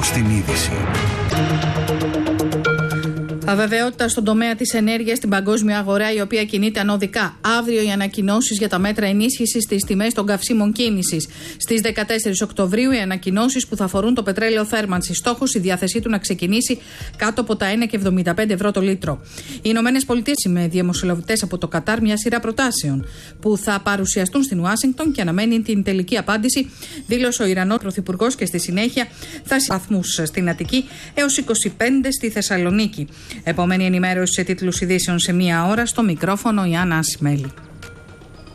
στην είδηση. Αβεβαιότητα στον τομέα της ενέργειας στην παγκόσμια αγορά, η οποία κινείται ανωδικά. Αύριο οι ανακοινώσεις για τα μέτρα ενίσχυσης στις τιμές των καυσίμων κίνησης. Στις 14 Οκτωβρίου οι ανακοινώσεις που θα αφορούν το πετρέλαιο θέρμανσης. Στόχος η διάθεσή του να ξεκινήσει κάτω από τα 1,75 ευρώ το λίτρο. Οι Ηνωμένες Πολιτείες με διαμεσολαβητές από το Κατάρ μια σειρά προτάσεων που θα παρουσιαστούν στην Ουάσιγκτον και αναμένει την τελική απάντηση, δήλωσε ο Ιρανός πρωθυπουργός, και στη συνέχεια θα σταθμούς στην Αττική έως 25 στη Θεσσαλονίκη. Επόμενη ενημέρωση σε τίτλους ειδήσεων σε μία ώρα. Στο μικρόφωνο η Άννα Ασημέλη.